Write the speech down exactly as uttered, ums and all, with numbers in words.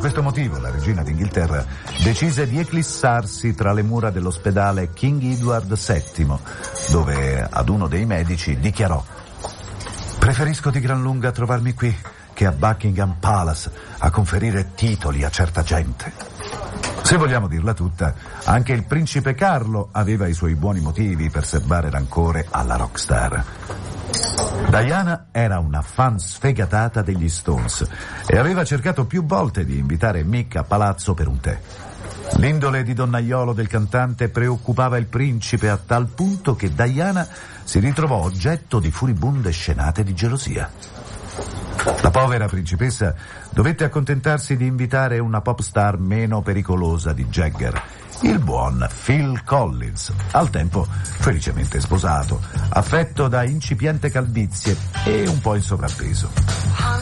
questo motivo la regina d'Inghilterra decise di eclissarsi tra le mura dell'ospedale King Edward settimo, dove ad uno dei medici dichiarò: preferisco di gran lunga trovarmi qui che a Buckingham Palace a conferire titoli a certa gente. Se vogliamo dirla tutta, anche il principe Carlo aveva i suoi buoni motivi per serbare rancore alla rockstar. Diana era una fan sfegatata degli Stones e aveva cercato più volte di invitare Mick a palazzo per un tè. L'indole di donnaiolo del cantante preoccupava il principe a tal punto che Diana si ritrovò oggetto di furibonde scenate di gelosia. La povera principessa dovette accontentarsi di invitare una pop star meno pericolosa di Jagger, il buon Phil Collins, al tempo felicemente sposato, affetto da incipiente calvizie e un po' in sovrappeso.